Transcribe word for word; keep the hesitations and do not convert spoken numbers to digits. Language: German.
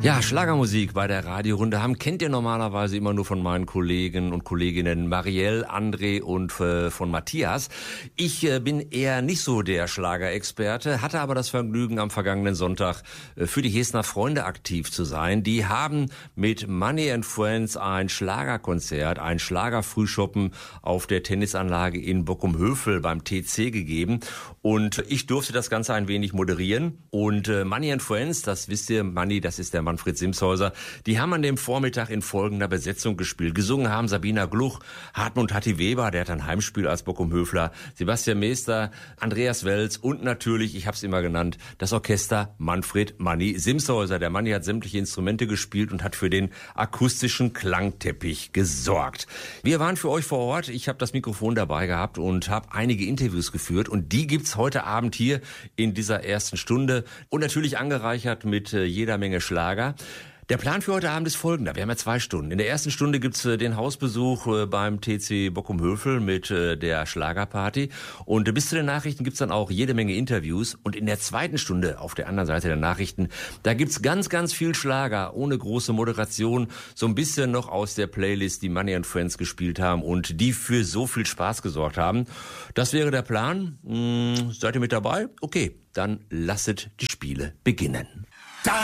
Ja, Schlagermusik bei der Radiorunde haben kennt ihr normalerweise immer nur von meinen Kollegen und Kolleginnen Marielle, André und äh, von Matthias. Ich äh, bin eher nicht so der Schlagerexperte, hatte aber das Vergnügen, am vergangenen Sonntag äh, für die Hesner Freunde aktiv zu sein. Die haben mit Money and Friends ein Schlagerkonzert, ein Schlagerfrühschoppen auf der Tennisanlage in Bockum-Hövel beim T C gegeben. Und ich durfte das Ganze ein wenig moderieren. Und äh, Money and Friends, das wisst ihr, Money, das ist der Manfred Simshäuser, die haben an dem Vormittag in folgender Besetzung gespielt. Gesungen haben Sabina Gluch, Hartmut Hatti Weber, der hat ein Heimspiel als Bockum-Höfler, Sebastian Meester, Andreas Welz und natürlich, ich habe es immer genannt, das Orchester Manfred Manni Simshäuser. Der Manni hat sämtliche Instrumente gespielt und hat für den akustischen Klangteppich gesorgt. Wir waren für euch vor Ort, ich habe das Mikrofon dabei gehabt und habe einige Interviews geführt und die gibt's heute Abend hier in dieser ersten Stunde und natürlich angereichert mit äh, jeder Menge Schlager. Der Plan für heute Abend ist folgender. Wir haben ja zwei Stunden. In der ersten Stunde gibt's äh, den Hausbesuch äh, beim T C Bockum-Hövel mit äh, der Schlagerparty. Und äh, bis zu den Nachrichten gibt's dann auch jede Menge Interviews. Und in der zweiten Stunde, auf der anderen Seite der Nachrichten, da gibt's ganz, ganz viel Schlager, ohne große Moderation. So ein bisschen noch aus der Playlist, die Money and Friends gespielt haben und die für so viel Spaß gesorgt haben. Das wäre der Plan. Hm, seid ihr mit dabei? Okay, dann lasset die Spiele beginnen.